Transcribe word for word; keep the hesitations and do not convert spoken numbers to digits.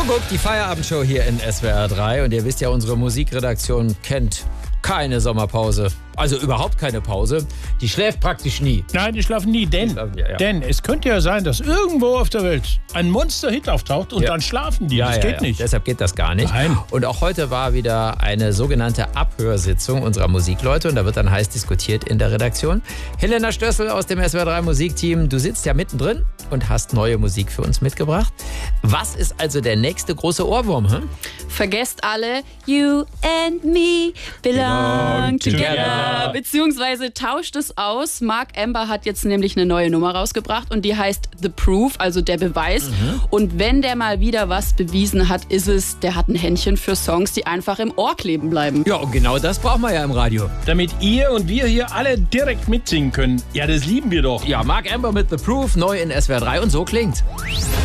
Humbug, die Feierabendshow hier in S W R drei. Und ihr wisst ja, unsere Musikredaktion kennt keine Sommerpause. Also überhaupt keine Pause. Die schläft praktisch nie. Nein, die schlafen nie, denn, schlafen, ja, ja. denn es könnte ja sein, dass irgendwo auf der Welt ein Monster-Hit auftaucht und Ja. dann schlafen die. Ja, das ja, geht ja. nicht. Deshalb geht das gar nicht. Nein. Und auch heute war wieder eine sogenannte Abhörsitzung unserer Musikleute. Und da wird dann heiß diskutiert in der Redaktion. Helena Stössel aus dem S W R drei Musikteam. Du sitzt ja mittendrin und hast neue Musik für uns mitgebracht. Was ist also der nächste große Ohrwurm? Hm? Vergesst alle, you and me belong together. Beziehungsweise tauscht es aus. Mark Amber hat jetzt nämlich eine neue Nummer rausgebracht und die heißt The Proof, also der Beweis. Mhm. Und wenn der mal wieder was bewiesen hat, ist es, der hat ein Händchen für Songs, die einfach im Ohr kleben bleiben. Ja, und genau das brauchen wir ja im Radio. Damit ihr und wir hier alle direkt mitsingen können. Ja, das lieben wir doch. Ja, Mark Amber mit The Proof, neu in S W R drei und so klingt.